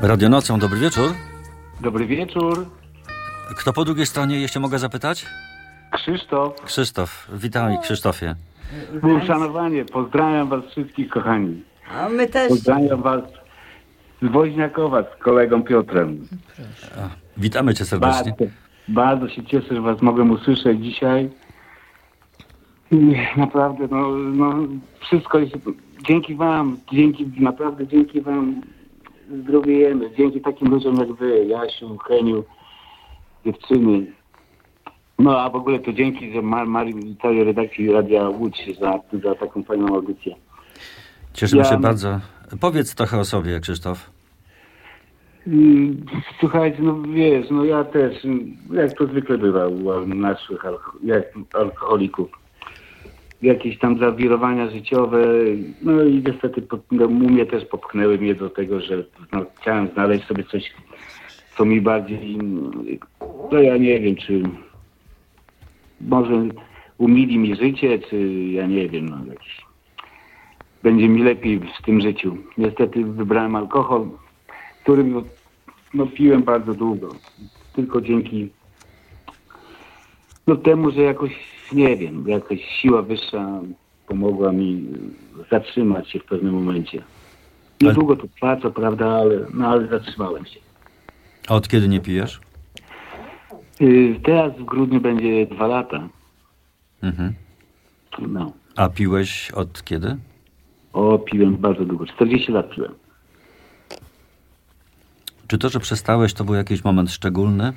Radionocą, dobry wieczór. Dobry wieczór. Kto po drugiej stronie, jeśli mogę zapytać? Krzysztof. Krzysztof, witaj Krzysztofie. Uszanowanie, pozdrawiam was wszystkich, kochani. A my też. Pozdrawiam was z Woźniakowa, z kolegą Piotrem. Witamy cię serdecznie. Bardzo się cieszę, że was mogłem usłyszeć dzisiaj. I naprawdę, wszystko jest dzięki wam, naprawdę dzięki wam zdrowiejemy. Dzięki takim ludziom jak wy, Jasiu, Heniu, dziewczyny. No a w ogóle to dzięki, że całej redakcji Radia Łódź za taką fajną audycję. Cieszymy się bardzo. Powiedz trochę o sobie, Krzysztof. Słuchajcie, ja też, jak to zwykle bywa u naszych alkoholików, jakieś tam zawirowania życiowe, no i niestety u mnie też popchnęły mnie do tego, że chciałem znaleźć sobie coś, co mi bardziej, ja nie wiem, czy może umili mi życie, czy ja nie wiem, będzie mi lepiej w tym życiu. Niestety wybrałem alkohol, którym piłem bardzo długo. Tylko dzięki temu, że jakoś, nie wiem, jakaś siła wyższa pomogła mi zatrzymać się w pewnym momencie. Niedługo to trwa, co prawda, ale zatrzymałem się. A od kiedy nie pijesz? Teraz w grudniu będzie 2 lata. Mhm. No. A piłeś od kiedy? Piłem bardzo długo. 40 lat piłem. Czy to, że przestałeś, to był jakiś moment szczególny?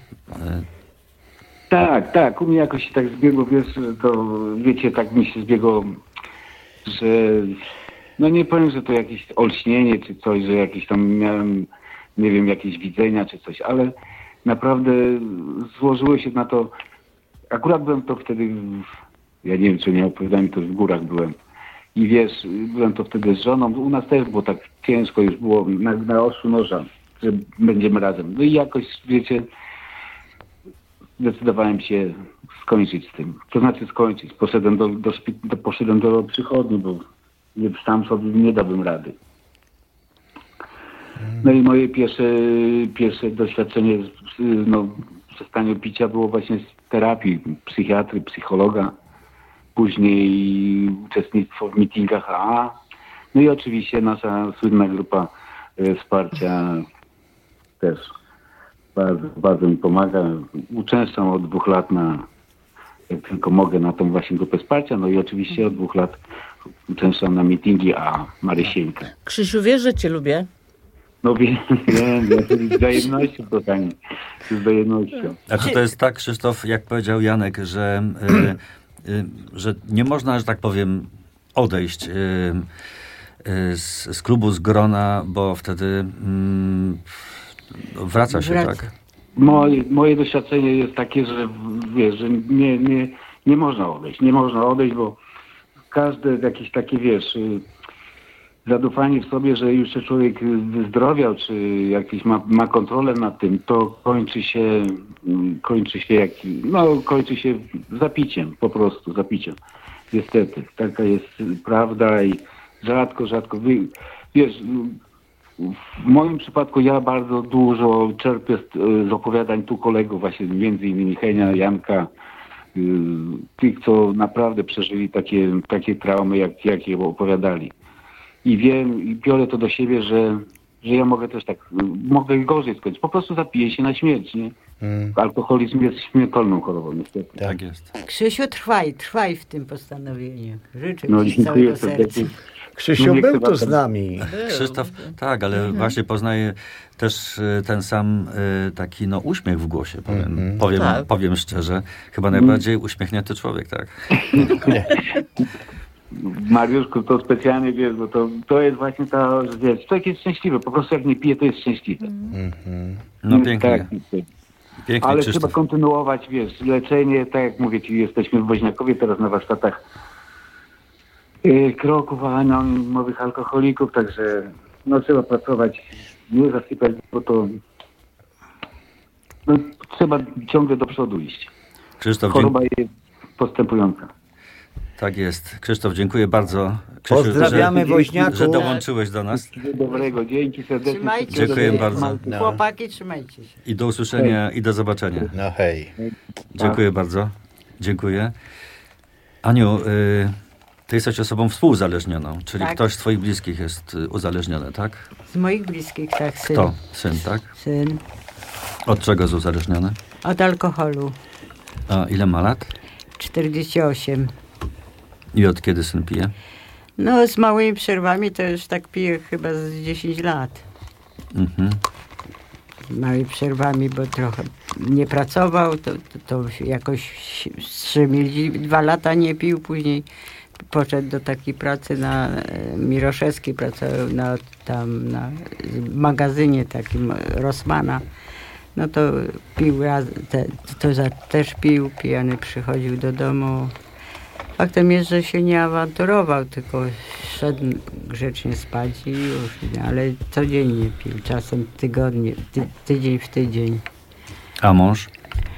Tak. U mnie jakoś się tak zbiegło, tak mi się zbiegło, że nie powiem, że to jakieś olśnienie czy coś, że jakieś tam miałem, nie wiem, jakieś widzenia czy coś, ale naprawdę złożyło się na to, akurat byłem to wtedy, ja nie wiem, czy nie opowiadałem, to w górach byłem i byłem to wtedy z żoną, u nas też było tak ciężko, już było na ostrzu noża, że będziemy razem. No i jakoś, zdecydowałem się skończyć z tym. To znaczy skończyć. Poszedłem do przychodni, bo sam sobie nie dałbym rady. No i moje pierwsze doświadczenie przestaniu picia było właśnie z terapii psychiatry, psychologa. Później uczestnictwo w meetingach AA. No i oczywiście nasza słynna grupa wsparcia też bardzo mi pomaga. Uczęszczam od 2 lat jak tylko mogę, na tą właśnie grupę wsparcia. No i oczywiście od 2 lat uczęszczam na meetingi AA Marysieńka. Krzysiu, wiesz, że cię lubię? No wiem, z wzajemnością, kochani. Z wzajemnością. A czy to jest tak, Krzysztof, jak powiedział Janek, że nie można, że tak powiem, odejść z klubu, z grona, bo wtedy wraca się, tak? Moje doświadczenie jest takie, że że nie można odejść. Nie można odejść, bo każde jakieś takie, zadufanie w sobie, że już się człowiek wyzdrowiał, czy jakiś ma kontrolę nad tym, to kończy się zapiciem, po prostu zapiciem. Niestety, taka jest prawda i rzadko, w moim przypadku ja bardzo dużo czerpię z opowiadań tu kolegów, właśnie między innymi Henia, Janka, tych, co naprawdę przeżyli takie traumy, jakie opowiadali. I wiem, i biorę to do siebie, że ja mogę też mogę gorzej skończyć. Po prostu zapiję się na śmierć, nie? Alkoholizm jest śmiertelną chorobą, niestety. Tak jest. Krzysiu, trwaj w tym postanowieniu. Życzę ci z dziękuję całego serca. Krzysiu był tu z nami. Krzysztof, tak, ale właśnie poznaję też ten sam taki uśmiech w głosie, powiem szczerze. Chyba najbardziej uśmiechnięty człowiek, tak? Mariuszku, to specjalnie wiesz, bo to jest właśnie człowiek jest szczęśliwy, po prostu jak nie pije, to jest szczęśliwy. No pięknie. Pięknie, ale Krzysztof. trzeba kontynuować, leczenie, tak jak mówię ci, jesteśmy w Woźniakowie teraz na warsztatach kroków anonimowych alkoholików, także trzeba pracować, nie zasypać, bo to trzeba ciągle do przodu iść. Krzysztof, choroba jest postępująca. Tak jest. Krzysztof, dziękuję bardzo. Krzysiu, Pozdrawiamy Woźniaku. że dołączyłeś do nas. Dobrego, dzięki serdecznie. Trzymajcie Dziękuję się. bardzo. Chłopaki, trzymajcie się. I do usłyszenia i do zobaczenia. No hej. Dziękuję bardzo. Dziękuję. Aniu, ty jesteś osobą współuzależnioną, czyli Tak. ktoś z twoich bliskich jest uzależniony, tak? Z moich bliskich, tak, syn. Kto? Syn, tak? Syn. Od czego jest uzależniony? Od alkoholu. A ile ma lat? 48. I od kiedy syn pije? No, z małymi przerwami to już tak piję chyba z 10 lat. Mhm. Z małymi przerwami, bo trochę nie pracował, to jakoś strzemili. 2 lata nie pił, później poszedł do takiej pracy na Miroszewskiej, pracował na magazynie takim Rossmana. No to pił raz, też pił, pijany przychodził do domu. Faktem jest, że się nie awanturował, tylko szedł grzecznie spać i już, ale codziennie pił, czasem tygodnie, tydzień w tydzień. A mąż?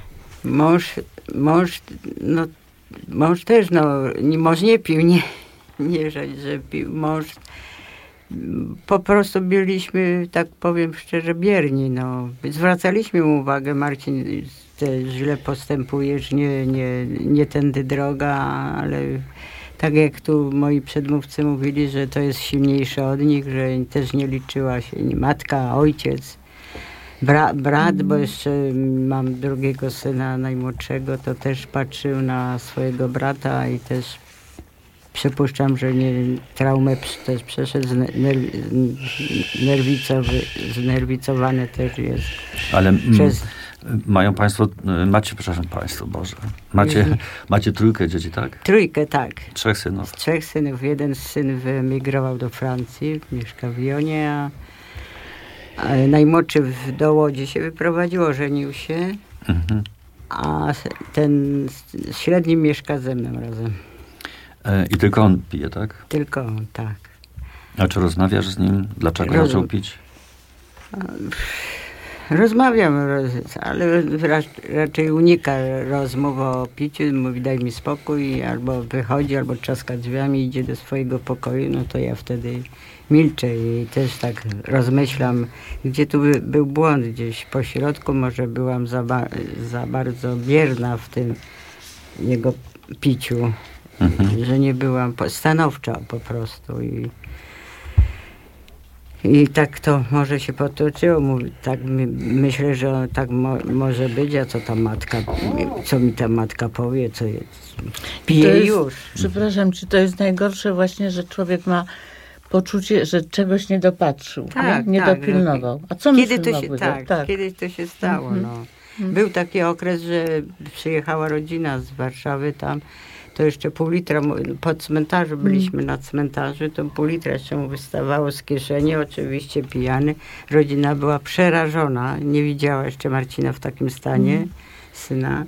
Mąż też, mąż nie pił, nie że pił, mąż po prostu byliśmy, tak powiem szczerze, bierni, no. Zwracaliśmy mu uwagę, Marcin, ty źle postępujesz, nie tędy droga, ale tak jak tu moi przedmówcy mówili, że to jest silniejsze od nich, że też nie liczyła się ni matka, ojciec, brat, bo jeszcze mam drugiego syna, najmłodszego, to też patrzył na swojego brata i też przypuszczam, że traumę też przeszedł, znerwicowany też jest. Ale macie, macie trójkę dzieci, tak? Trójkę, tak. 3 synów. 3 synów. Jeden syn wyemigrował do Francji, mieszka w Lyonie, a najmłodszy do Łodzi się wyprowadził, ożenił się, a ten średni mieszka ze mną razem. I tylko on pije, tak? Tylko on, tak. A czy rozmawiasz z nim? Dlaczego zaczął pić? Rozmawiam, ale raczej unika rozmów o piciu. Mówi, daj mi spokój, albo wychodzi, albo trzaska drzwiami, idzie do swojego pokoju, no to ja wtedy milczę i też tak rozmyślam, gdzie tu był błąd, gdzieś po środku, może byłam za bardzo bierna w tym jego piciu. Że nie byłam stanowcza po prostu i tak to może się potoczyło. Tak myślę, że tak może być, a co mi ta matka powie, co jest. Pije już. Przepraszam, czy to jest najgorsze właśnie, że człowiek ma poczucie, że czegoś nie dopatrzył, nie dopilnował. A co kiedyś to się stało. No. Był taki okres, że przyjechała rodzina z Warszawy tam, to jeszcze pół litra, po cmentarzu byliśmy na cmentarzu, to pół litra jeszcze mu wystawało z kieszeni, oczywiście pijany. Rodzina była przerażona, nie widziała jeszcze Marcina w takim stanie, syna.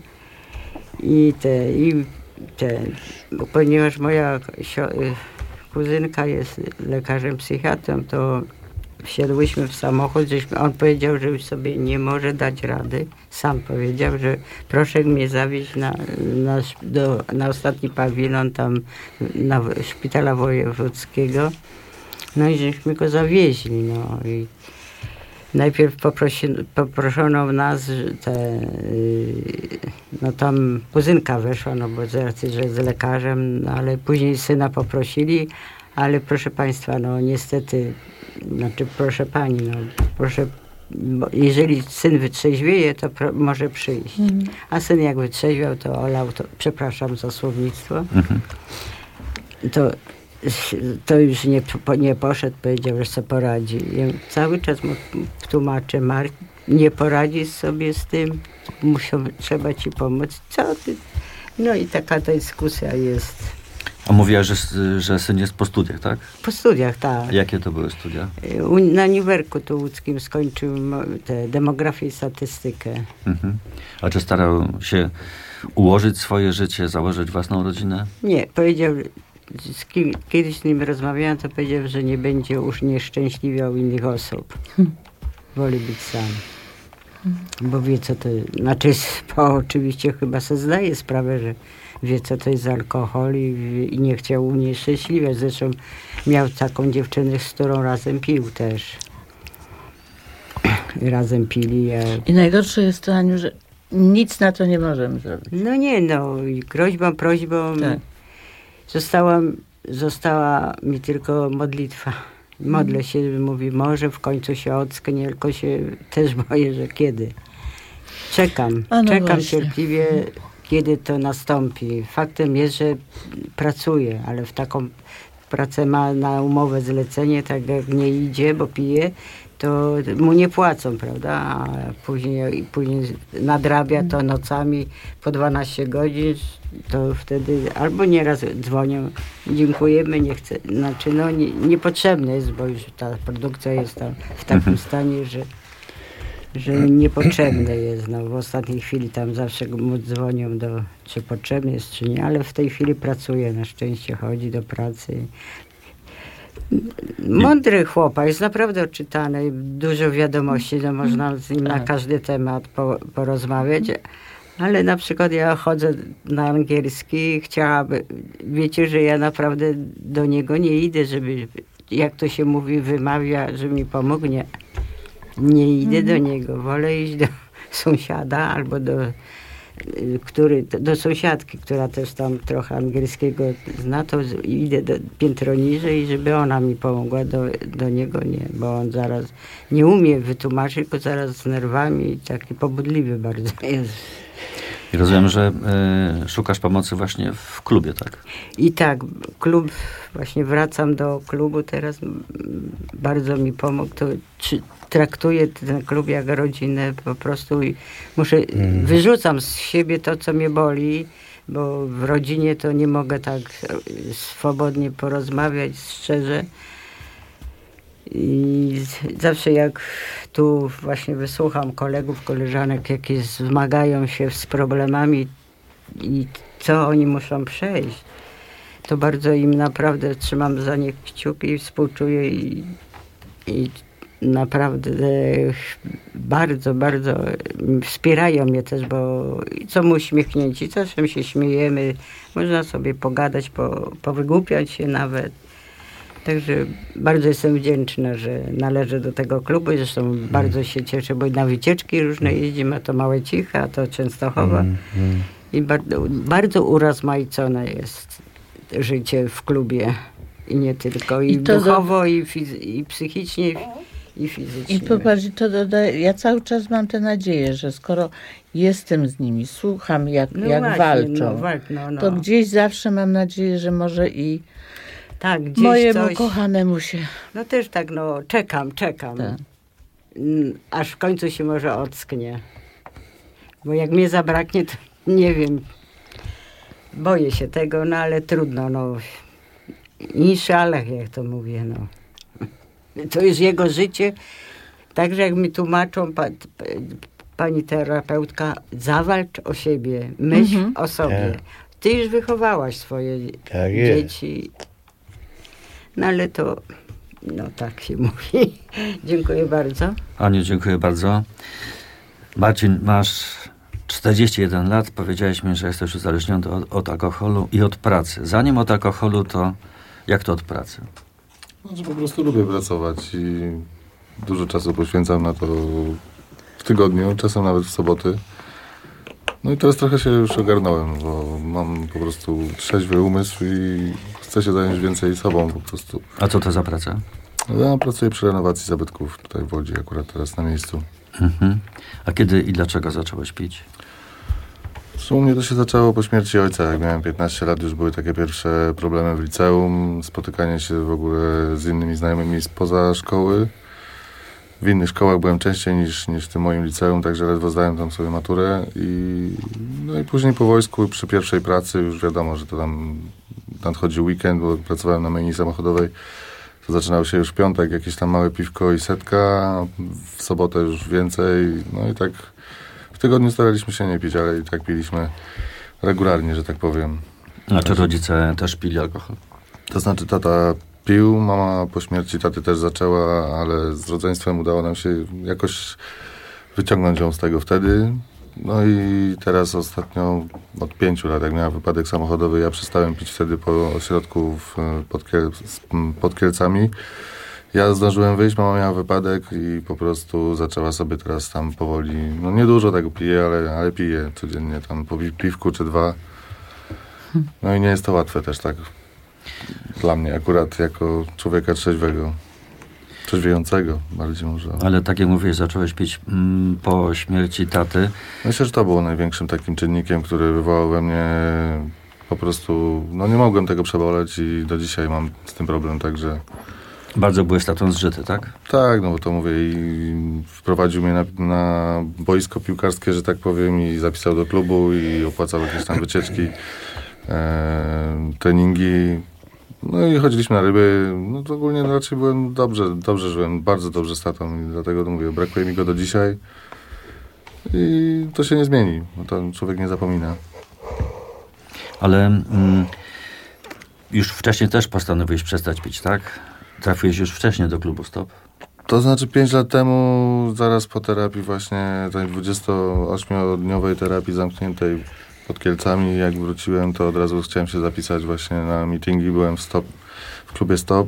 Ponieważ moja kuzynka jest lekarzem psychiatrą, to wsiadłyśmy w samochód, on powiedział, że już sobie nie może dać rady. Sam powiedział, że proszę mnie zawieźć na ostatni pawilon tam na szpitala wojewódzkiego. No i żeśmy go zawieźli. No i najpierw poproszono nas, no tam kuzynka weszła, no bo z racji, że jest lekarzem, no ale później syna poprosili, ale proszę państwa, no niestety, znaczy proszę pani, no proszę, bo jeżeli syn wytrzeźwieje, to może przyjść. A syn jak wytrzeźwiał, to olał, przepraszam za słownictwo, to już nie poszedł, powiedział, że sobie poradzi. Ja cały czas mu tłumaczę, nie poradzisz sobie z tym, trzeba ci pomóc. Co ty? No i taka ta dyskusja jest. A mówiłaś, że syn jest po studiach, tak? Po studiach, tak. Jakie to były studia? Na Uniwerku tu łódzkim skończył demografię i statystykę. A czy starał się ułożyć swoje życie, założyć własną rodzinę? Nie, powiedział, kiedyś z nim rozmawiałam, to powiedział, że nie będzie unieszczęśliwiał innych osób. Woli być sam. Bo wie, co to znaczy, oczywiście chyba sobie zdaje sprawę, że wie co to jest alkohol i nie chciał unieśczęśliwiać. Zresztą miał taką dziewczynę, z którą razem pił też. Razem pili. I najgorsze jest to, Aniu, że nic na to nie możemy zrobić. No nie, no i groźbą, prośbą tak. została mi tylko modlitwa. Modlę się, mówi, może w końcu się ocknie, tylko się też boję, że kiedy. Czekam cierpliwie, kiedy to nastąpi. Faktem jest, że pracuję, ale w taką pracę ma na umowę zlecenie, tak jak nie idzie, bo pije, to mu nie płacą, prawda? A później nadrabia to nocami po 12 godzin, to wtedy albo nieraz dzwonią, dziękujemy, nie chcę, znaczy no niepotrzebne jest, bo już ta produkcja jest tam w takim stanie, że niepotrzebne jest. No, w ostatniej chwili tam zawsze mu dzwonią, czy potrzebny jest, czy nie, ale w tej chwili pracuje, na szczęście chodzi do pracy. Mądry chłopak, jest naprawdę odczytany, dużo wiadomości, no można z nim na każdy temat porozmawiać, ale na przykład ja chodzę na angielski, wiecie, że ja naprawdę do niego nie idę, żeby, jak to się mówi, wymawia, że mi pomógł, nie idę do niego, wolę iść do sąsiada albo do sąsiadki, która też tam trochę angielskiego zna, to idę piętro niżej, żeby ona mi pomogła, do niego nie, bo on zaraz nie umie wytłumaczyć, tylko zaraz z nerwami taki pobudliwy bardzo jest. I rozumiem, że szukasz pomocy właśnie w klubie, tak? I tak, klub, właśnie wracam do klubu teraz, bardzo mi pomógł, to traktuję ten klub jak rodzinę po prostu i wyrzucam z siebie to, co mnie boli, bo w rodzinie to nie mogę tak swobodnie porozmawiać, szczerze. I zawsze jak tu właśnie wysłucham kolegów, koleżanek, jakie zmagają się z problemami i co oni muszą przejść, to bardzo im naprawdę trzymam za nie kciuki i współczuję i naprawdę bardzo, bardzo wspierają mnie też, bo są uśmiechnięci, czasem się śmiejemy, można sobie pogadać, powygłupiać się nawet. Także bardzo jestem wdzięczna, że należę do tego klubu. Zresztą bardzo się cieszę, bo na wycieczki różne jeździmy, a to Małe Cichy, a to Częstochowa. I bardzo, bardzo urozmaicone jest życie w klubie. I nie tylko. I duchowo, i psychicznie, i fizycznie. I popatrz, to dodaję, ja cały czas mam tę nadzieję, że skoro jestem z nimi, słucham jak właśnie, walczą, to gdzieś zawsze mam nadzieję, że może i tak, gdzieś mojemu kochanemu się... No też tak, czekam. Tak. Aż w końcu się może ocknie. Bo jak mnie zabraknie, to nie wiem. Boję się tego, ale trudno, Inszallah, jak to mówię, To jest jego życie. Także jak mi tłumaczą pani terapeutka, zawalcz o siebie, myśl o sobie. Tak. Ty już wychowałaś swoje dzieci. Ale to, tak się mówi. Dziękuję bardzo. Aniu, dziękuję bardzo. Marcin, masz 41 lat. Powiedziałeś mi, że jesteś uzależniony od alkoholu i od pracy. Zanim od alkoholu, to jak to od pracy? Znaczy, po prostu lubię pracować i dużo czasu poświęcam na to w tygodniu, czasem nawet w soboty. No i teraz trochę się już ogarnąłem, bo mam po prostu trzeźwy umysł i chcę się zająć więcej sobą po prostu. A co to za praca? Ja pracuję przy renowacji zabytków tutaj w Łodzi, akurat teraz na miejscu. A kiedy i dlaczego zacząłeś pić? U mnie to się zaczęło po śmierci ojca. Jak miałem 15 lat, już były takie pierwsze problemy w liceum, spotykanie się w ogóle z innymi znajomymi spoza szkoły. W innych szkołach byłem częściej niż w tym moim liceum, także ledwo zdałem tam sobie maturę. No i później po wojsku przy pierwszej pracy już wiadomo, że to tam nadchodził weekend, bo pracowałem na myjni samochodowej. To zaczynało się już w piątek, jakieś tam małe piwko i setka, w sobotę już więcej. No i tak w tygodniu staraliśmy się nie pić, ale i tak piliśmy regularnie, że tak powiem. A czy rodzice też pili alkohol? To znaczy tata pił, mama po śmierci taty też zaczęła, ale z rodzeństwem udało nam się jakoś wyciągnąć ją z tego wtedy. No i teraz ostatnio od 5 lat, jak miałem wypadek samochodowy, ja przestałem pić wtedy po ośrodku pod Kielcami. Ja zdążyłem wyjść, mama miała wypadek i po prostu zaczęła sobie teraz tam powoli, no niedużo tego piję, ale piję codziennie tam po piwku czy 2. No i nie jest to łatwe też tak dla mnie akurat jako człowieka trzeźwiejącego bardziej może. Ale tak jak mówiłeś, zacząłeś pić po śmierci taty. Myślę, że to było największym takim czynnikiem, który wywołał we mnie po prostu, no nie mogłem tego przeboleć i do dzisiaj mam z tym problem, także... Bardzo byłeś tatą zżyty, tak? Tak, no bo to mówię i wprowadził mnie na boisko piłkarskie, że tak powiem, i zapisał do klubu i opłacał jakieś tam wycieczki, treningi. No i chodziliśmy na ryby. No to ogólnie raczej byłem dobrze żyłem, bardzo dobrze z tatą i dlatego mówię, brakuje mi go do dzisiaj i to się nie zmieni, bo to człowiek nie zapomina. Ale już wcześniej też postanowiłeś przestać pić, tak? Trafiłeś już wcześniej do klubu Stop? To znaczy 5 lat temu, zaraz po terapii właśnie, tej 28-dniowej terapii zamkniętej pod Kielcami, jak wróciłem, to od razu chciałem się zapisać właśnie na meetingi, byłem w klubie Stop.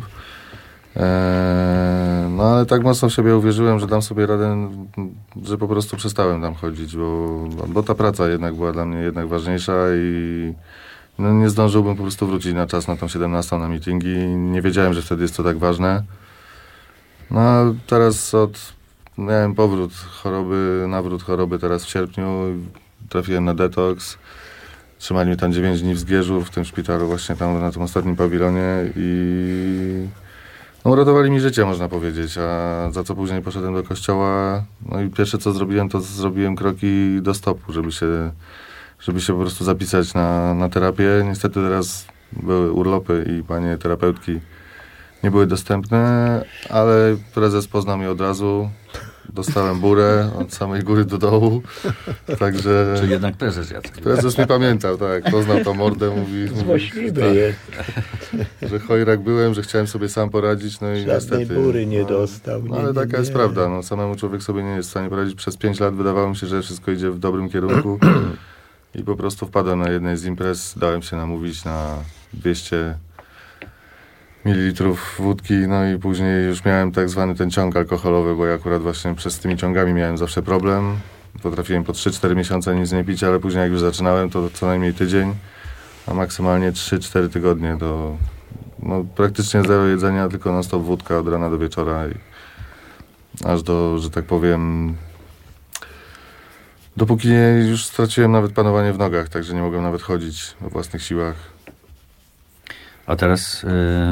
No ale tak mocno w siebie uwierzyłem, że dam sobie radę, że po prostu przestałem tam chodzić, bo ta praca jednak była dla mnie jednak ważniejsza i no nie zdążyłbym po prostu wrócić na czas na tą 17 na meetingi. Nie wiedziałem, że wtedy jest to tak ważne. No a teraz miałem nawrót choroby teraz w sierpniu. Trafiłem na detoks. Trzymali mnie tam 9 dni w Zgierzu, w tym szpitalu właśnie tam na tym ostatnim pawilonie i no, uratowali mi życie, można powiedzieć, a za co później poszedłem do kościoła. No i pierwsze co zrobiłem, to zrobiłem kroki do Stopu, żeby się po prostu zapisać na terapię. Niestety teraz były urlopy i panie terapeutki nie były dostępne, ale prezes poznał mnie od razu. Dostałem burę od samej góry do dołu. Także... Czyli jednak prezes Jacek. Prezes mnie pamiętał, tak. Poznał tą mordę, mówi Złośliwy jest. Że chojrak byłem, że chciałem sobie sam poradzić. No i żadnej niestety, bury nie dostał. No, ale taka jest prawda. No, samemu człowiek sobie nie jest w stanie poradzić. Przez 5 lat wydawało mi się, że wszystko idzie w dobrym kierunku. I po prostu wpadłem na jednej z imprez, dałem się namówić na 200 mililitrów wódki, no i później już miałem tak zwany ten ciąg alkoholowy, bo ja akurat właśnie przez tymi ciągami miałem zawsze problem. Potrafiłem po 3-4 miesiące nic nie pić, ale później jak już zaczynałem, to co najmniej tydzień, a maksymalnie 3-4 tygodnie do praktycznie zero jedzenia, tylko non-stop wódka od rana do wieczora i aż do, że tak powiem, dopóki już straciłem nawet panowanie w nogach, także nie mogłem nawet chodzić o własnych siłach. A teraz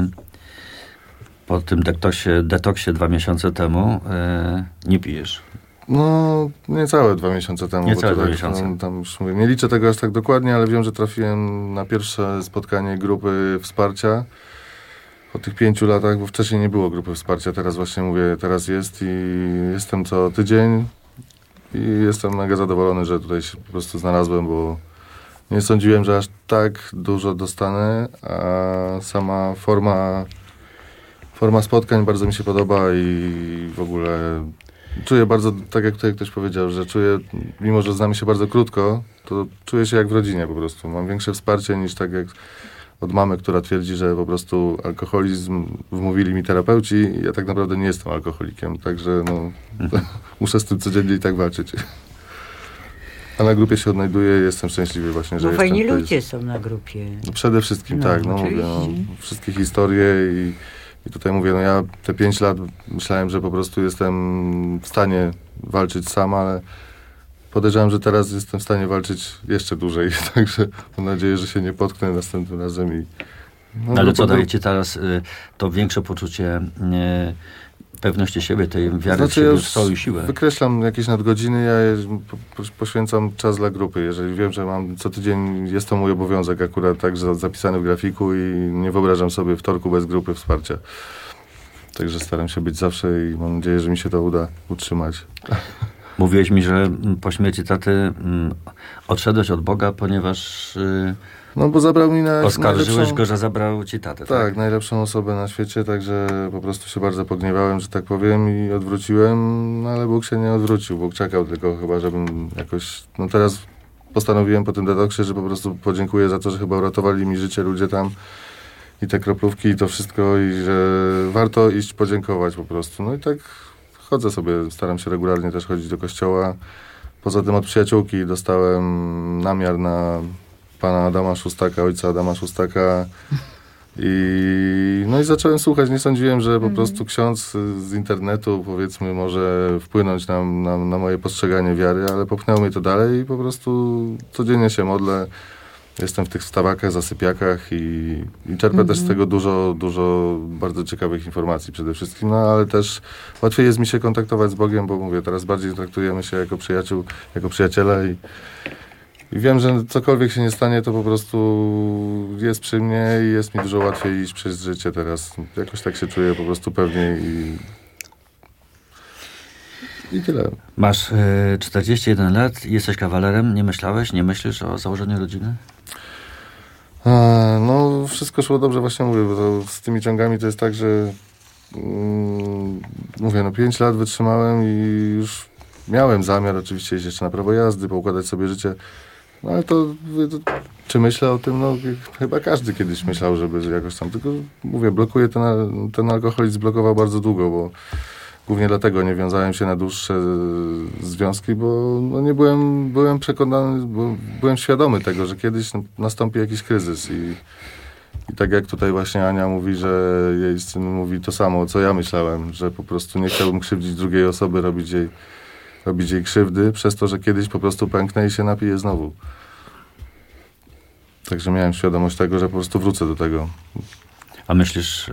po tym detoksie 2 miesiące temu nie pijesz. No, niecałe 2 miesiące temu. Niecałe 2 miesiące. No, tam już mówię, nie liczę tego aż tak dokładnie, ale wiem, że trafiłem na pierwsze spotkanie grupy wsparcia po tych 5 latach, bo wcześniej nie było grupy wsparcia. Teraz właśnie mówię, teraz jest i jestem co tydzień i jestem mega zadowolony, że tutaj się po prostu znalazłem, bo nie sądziłem, że aż tak dużo dostanę, a sama forma spotkań bardzo mi się podoba i w ogóle czuję bardzo, tak jak tutaj ktoś powiedział, że czuję, mimo że znamy się bardzo krótko, to czuję się jak w rodzinie po prostu. Mam większe wsparcie niż tak jak od mamy, która twierdzi, że po prostu alkoholizm wmówili mi terapeuci i ja tak naprawdę nie jestem alkoholikiem, także muszę z tym codziennie i tak walczyć. A na grupie się odnajduję, jestem szczęśliwy właśnie, że jestem. Fajni ludzie są na grupie. No przede wszystkim tak, mówię, wszystkie historie i tutaj mówię, ja te 5 lat myślałem, że po prostu jestem w stanie walczyć sam, ale podejrzewam, że teraz jestem w stanie walczyć jeszcze dłużej, także mam nadzieję, że się nie potknę następnym razem. Ale co daje ci teraz to większe poczucie pewności siebie, tej wiary w siebie, w swoją siłę? Wykreślam jakieś nadgodziny, ja poświęcam czas dla grupy. Jeżeli wiem, że mam co tydzień, jest to mój obowiązek akurat także zapisany w grafiku i nie wyobrażam sobie wtorku bez grupy wsparcia. Także staram się być zawsze i mam nadzieję, że mi się to uda utrzymać. Mówiłeś mi, że po śmierci taty odszedłeś od Boga, ponieważ No bo zabrał mi Oskarżyłeś go, że zabrał ci tatę. Tak, najlepszą osobę na świecie, także po prostu się bardzo pogniewałem, że tak powiem, i odwróciłem, no ale Bóg się nie odwrócił. Bóg czekał tylko chyba, żebym jakoś... No teraz postanowiłem po tym detoksie, że po prostu podziękuję za to, że chyba uratowali mi życie ludzie tam i te kroplówki i to wszystko, i że warto iść podziękować po prostu. No i tak chodzę sobie, staram się regularnie też chodzić do kościoła. Poza tym od przyjaciółki dostałem namiar na pana Adama Szóstaka, ojca Adama Szóstaka, i zacząłem słuchać. Nie sądziłem, że po prostu ksiądz z internetu, powiedzmy, może wpłynąć na moje postrzeganie wiary, ale popchnęło mnie to dalej i po prostu codziennie się modlę. Jestem w tych wstawakach, zasypiakach i czerpię też z tego dużo bardzo ciekawych informacji przede wszystkim, no ale też łatwiej jest mi się kontaktować z Bogiem, bo mówię, teraz bardziej traktujemy się jako przyjaciół, jako przyjaciele i wiem, że cokolwiek się nie stanie, to po prostu jest przy mnie i jest mi dużo łatwiej iść przez życie teraz. Jakoś tak się czuję po prostu pewniej i tyle. Masz 41 lat, jesteś kawalerem, nie myślisz o założeniu rodziny? No, wszystko szło dobrze, właśnie mówię, bo to z tymi ciągami to jest tak, że mówię, 5 lat wytrzymałem i już miałem zamiar oczywiście iść jeszcze na prawo jazdy, poukładać sobie życie. No ale to czy myślę o tym? No chyba każdy kiedyś myślał, żeby jakoś tam, tylko mówię, blokuje ten alkoholizm blokował bardzo długo, bo głównie dlatego nie wiązałem się na dłuższe związki, bo nie byłem przekonany, bo byłem świadomy tego, że kiedyś nastąpi jakiś kryzys i tak jak tutaj właśnie Ania mówi, że jej syn mówi to samo, co ja myślałem, że po prostu nie chciałbym krzywdzić drugiej osoby, robić jej krzywdy, przez to, że kiedyś po prostu pęknę i się napiję znowu. Także miałem świadomość tego, że po prostu wrócę do tego. A myślisz,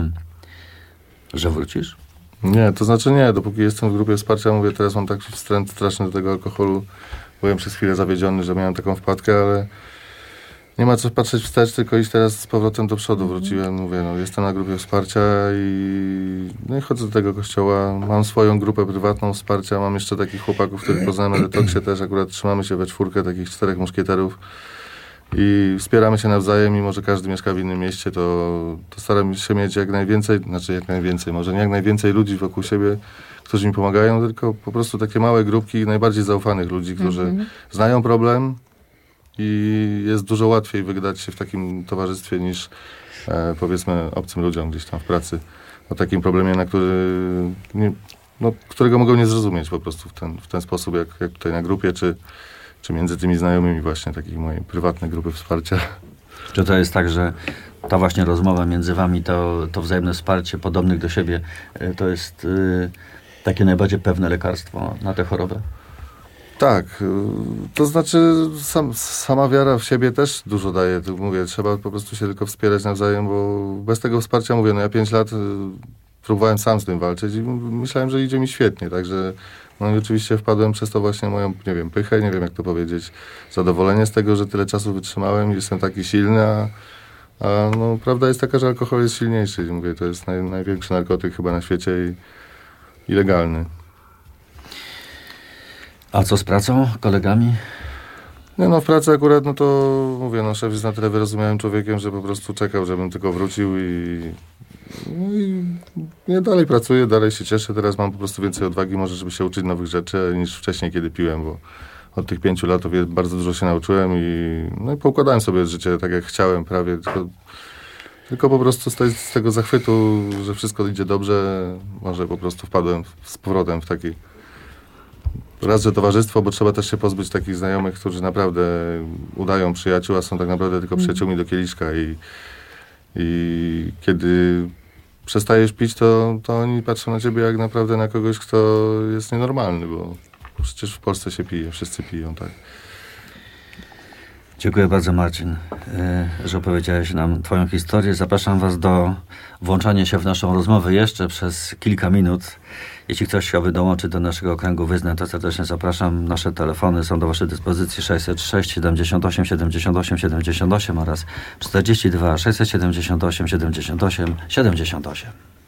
że wrócisz? Nie, to znaczy nie, dopóki jestem w grupie wsparcia, mówię, teraz mam taki wstręt straszny do tego alkoholu. Byłem przez chwilę zawiedziony, że miałem taką wpadkę, ale nie ma co patrzeć wstecz, tylko iść teraz z powrotem do przodu. Wróciłem, mówię, jestem na grupie wsparcia i chodzę do tego kościoła. Mam swoją grupę prywatną wsparcia, mam jeszcze takich chłopaków, których poznałem na detoksie też. Akurat trzymamy się we czwórkę, takich 4 muszkieterów i wspieramy się nawzajem, mimo że każdy mieszka w innym mieście, to staram się mieć jak najwięcej, może nie jak najwięcej ludzi wokół siebie, którzy mi pomagają, tylko po prostu takie małe grupki najbardziej zaufanych ludzi, którzy znają problem i jest dużo łatwiej wygadać się w takim towarzystwie niż powiedzmy obcym ludziom gdzieś tam w pracy o takim problemie, na którego mogą nie zrozumieć po prostu w ten sposób, jak tutaj na grupie, czy między tymi znajomymi właśnie, takiej mojej prywatnej grupy wsparcia. Czy to jest tak, że ta właśnie rozmowa między wami, to wzajemne wsparcie podobnych do siebie, to jest takie najbardziej pewne lekarstwo na tę chorobę? Tak, to znaczy sama wiara w siebie też dużo daje. Tu mówię, trzeba po prostu się tylko wspierać nawzajem, bo bez tego wsparcia, mówię, ja 5 lat próbowałem sam z tym walczyć i myślałem, że idzie mi świetnie, także i oczywiście wpadłem przez to właśnie moją, pychę, nie wiem jak to powiedzieć, zadowolenie z tego, że tyle czasu wytrzymałem i jestem taki silny, a prawda jest taka, że alkohol jest silniejszy. Mówię, to jest największy narkotyk chyba na świecie i legalny. A co z pracą, kolegami? Nie, w pracy akurat, to mówię, szef jest na tyle wyrozumiałym człowiekiem, że po prostu czekał, żebym tylko wrócił i ja dalej pracuję, dalej się cieszę. Teraz mam po prostu więcej odwagi może, żeby się uczyć nowych rzeczy niż wcześniej, kiedy piłem, bo od tych 5 lat bardzo dużo się nauczyłem i poukładałem sobie życie tak, jak chciałem prawie, tylko po prostu z tego zachwytu, że wszystko idzie dobrze, może po prostu wpadłem z powrotem w taki raz, że towarzystwo, bo trzeba też się pozbyć takich znajomych, którzy naprawdę udają przyjaciół, a są tak naprawdę tylko przyjaciółmi do kieliszka i kiedy przestajesz pić, to oni patrzą na ciebie jak naprawdę na kogoś, kto jest nienormalny, bo przecież w Polsce się pije, wszyscy piją, tak. Dziękuję bardzo, Marcin, że opowiedziałeś nam twoją historię. Zapraszam was do włączania się w naszą rozmowę jeszcze przez kilka minut. Jeśli ktoś chciałby dołączyć do naszego kręgu wyznań, to serdecznie zapraszam. Nasze telefony są do waszej dyspozycji 606 78 78 78 oraz 42 678 78 78.